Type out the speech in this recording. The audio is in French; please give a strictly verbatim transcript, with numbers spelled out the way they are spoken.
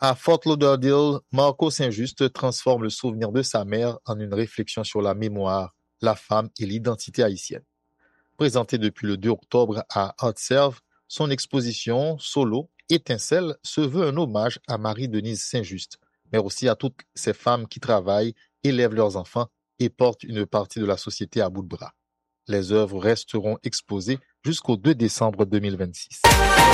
À Fort Lauderdale, Marco Saint-Just transforme le souvenir de sa mère en une réflexion sur la mémoire, la femme et l'identité haïtienne. Présentée depuis le deux octobre à Artserve, son exposition solo Étincelle se veut un hommage à Marie-Denise Saint-Just, mais aussi à toutes ces femmes qui travaillent, élèvent leurs enfants et portent une partie de la société à bout de bras. Les œuvres resteront exposées jusqu'au deux décembre deux mille vingt-six.